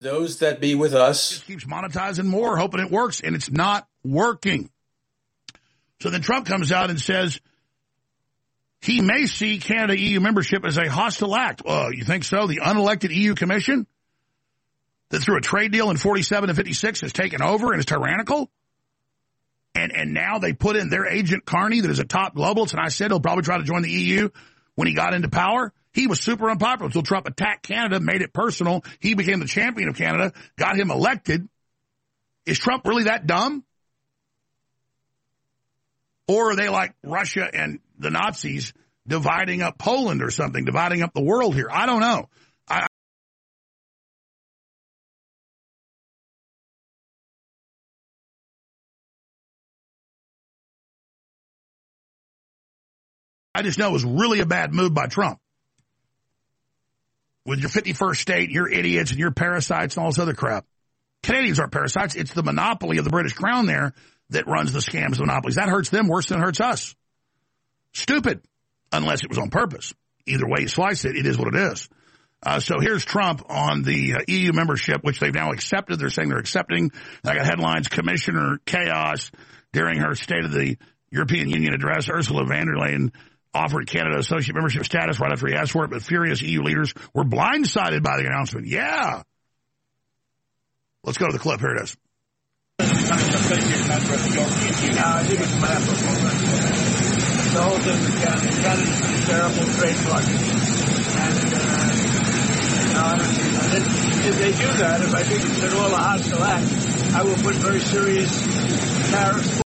those that be with us. Just keeps monetizing more, hoping it works, and it's not working. So then Trump comes out and says he may see Canada EU membership as a hostile act. Oh, you think so? The unelected EU Commission that through a trade deal in 47 and 56 has taken over and is tyrannical? And now they put in their agent Carney that is a top globalist, and I said he'll probably try to join the EU when he got into power. He was super unpopular until Trump attacked Canada, made it personal. He became the champion of Canada, got him elected. Is Trump really that dumb? Or are they like Russia and the Nazis dividing up Poland or something, dividing up the world here? I don't know. I just know it was really a bad move by Trump. With your 51st state, you're idiots and you're parasites and all this other crap. Canadians aren't parasites. It's the monopoly of the British Crown there that runs the scams and monopolies. That hurts them worse than it hurts us. Stupid, unless it was on purpose. Either way you slice it, it is what it is. So here's Trump on the EU membership, which they've now accepted. They're saying they're accepting. I got headlines, Commissioner Chaos during her State of the European Union address. Ursula von der Leyen offered Canada associate membership status right after he asked for it, but furious EU leaders were blindsided by the announcement. Yeah. Let's go to the clip. Here it is. I think it's my performance. The whole thing with Canada's been a terrible trade block. And if they do that, if I think it's an all a hostile act, I will put very serious tariffs